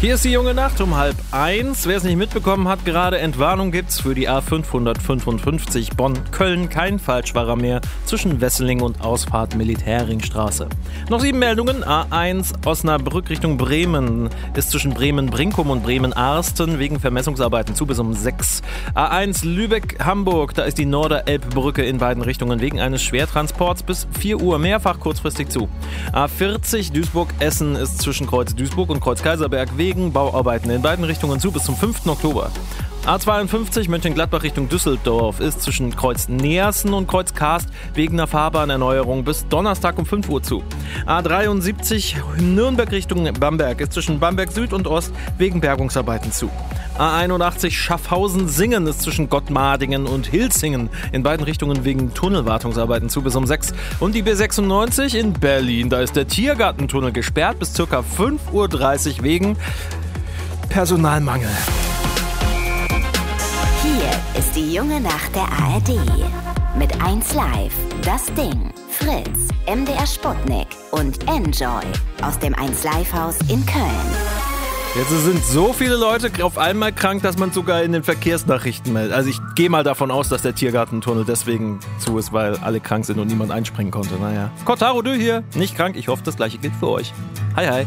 Hier ist die junge Nacht um 12:30. Wer es nicht mitbekommen hat, gerade Entwarnung gibt's für die A555 Bonn-Köln. Kein Falschfahrer mehr zwischen Wesseling und Ausfahrt Militärringstraße. Noch 7 Meldungen. A1 Osnabrück Richtung Bremen ist zwischen Bremen-Brinkum und Bremen-Arsten wegen Vermessungsarbeiten zu bis um 6. A1 Lübeck-Hamburg, da ist die Norderelbbrücke in beiden Richtungen wegen eines Schwertransports bis 4 Uhr mehrfach kurzfristig zu. A40 Duisburg-Essen ist zwischen Kreuz Duisburg und Kreuz Kaiserberg wegen Bauarbeiten in beiden Richtungen zu bis zum 5. Oktober. A52 Mönchengladbach Richtung Düsseldorf ist zwischen Kreuz Neersen und Kreuz Karst wegen einer Fahrbahnerneuerung bis Donnerstag um 5 Uhr zu. A73 Nürnberg Richtung Bamberg ist zwischen Bamberg Süd und Ost wegen Bergungsarbeiten zu. A81 Schaffhausen-Singen ist zwischen Gottmadingen und Hilsingen in beiden Richtungen wegen Tunnelwartungsarbeiten zu bis um 6. Und die B96 in Berlin, da ist der Tiergartentunnel gesperrt bis ca. 5:30 Uhr wegen Personalmangel. Hier ist die junge Nacht der ARD. Mit 1 Live, Das Ding, Fritz, MDR Sputnik und Enjoy aus dem 1 Live Haus in Köln. Jetzt sind so viele Leute auf einmal krank, dass man sogar in den Verkehrsnachrichten meldet. Also ich gehe mal davon aus, dass der Tiergartentunnel deswegen zu ist, weil alle krank sind und niemand einspringen konnte. Naja. Kotaro Dö hier, nicht krank. Ich hoffe, das gleiche gilt für euch. Hi, hi.